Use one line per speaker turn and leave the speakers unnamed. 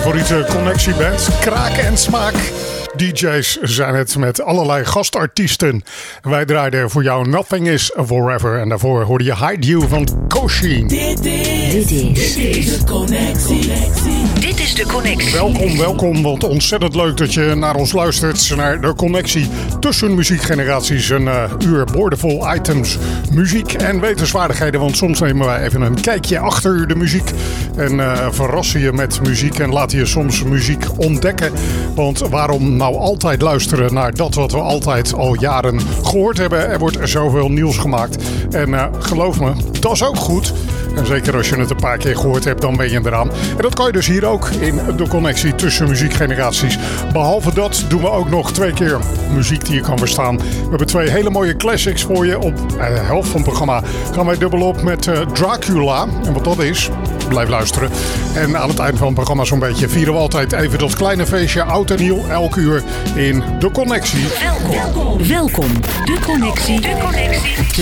favoriete connectieband. Kraak en Smaak. DJ's zijn het met allerlei gastartiesten. Wij draaiden voor jou Nothing Is Forever. En daarvoor hoorde je Hide You van Koshi.
Dit is de connectie. Dit is de connectie.
Welkom, want ontzettend leuk dat je naar ons luistert. Naar de connectie tussen muziekgeneraties. Een uur boordevol items, muziek en wetenswaardigheden. Want soms nemen wij even een kijkje achter de muziek. En verrassen je met muziek en laten je soms muziek ontdekken. Want waarom nou altijd luisteren naar dat wat we altijd al jaren gehoord hebben? Er wordt zoveel nieuws gemaakt. En geloof me, dat is ook goed. En zeker als je het een paar keer gehoord hebt, dan ben je eraan. En dat kan je dus hier ook in de connectie tussen muziekgeneraties. Behalve dat doen we ook nog 2 keer muziek die je kan verstaan. We hebben 2 hele mooie classics voor je. Op de helft van het programma gaan wij dubbelop met Dracula. En wat dat is, blijf luisteren. En aan het eind van het programma zo'n beetje vieren we altijd even dat kleine feestje oud en nieuw. Elk uur in de connectie.
Welkom. De connectie.